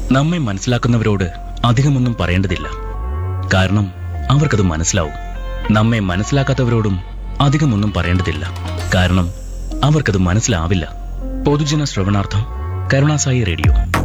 നമ്മെ മനസ്സിലാക്കുന്നവരോട് അധികമൊന്നും പറയേണ്ടതില്ല. കാരണം അവർക്കത് മനസ്സിലാവും. നമ്മെ മനസ്സിലാക്കാത്തവരോടും അധികമൊന്നും പറയേണ്ടതില്ല. കാരണം അവർക്കത് മനസ്സിലാവില്ല. പൊതുജന ശ്രവണാർത്ഥം കരുണാസായി റേഡിയോ.